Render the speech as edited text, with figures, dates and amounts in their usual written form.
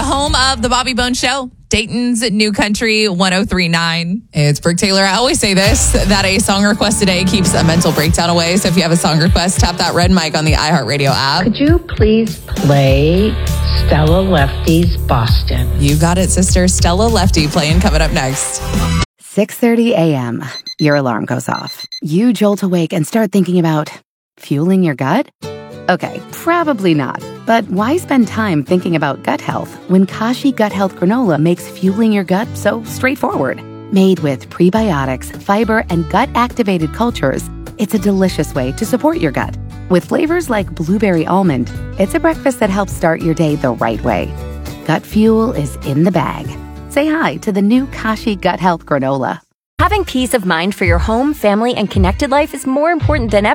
home of the Bobby Bones Show, Dayton's New Country 103.9. It's Brooke Taylor. I always say this, that a song request today keeps a mental breakdown away. So if you have a song request, tap that red mic on the iHeartRadio app. Could you please play Stella Lefty's Boston? You got it, sister. Stella Lefty playing coming up next. 6:30 a.m. Your alarm goes off. You jolt awake and start thinking about fueling your gut? Okay, probably not. But why spend time thinking about gut health when Kashi Gut Health Granola makes fueling your gut so straightforward? Made with prebiotics, fiber, and gut-activated cultures, it's a delicious way to support your gut. With flavors like blueberry almond, it's a breakfast that helps start your day the right way. Gut fuel is in the bag. Say hi to the new Kashi Gut Health Granola. Having peace of mind for your home, family, and connected life is more important than ever.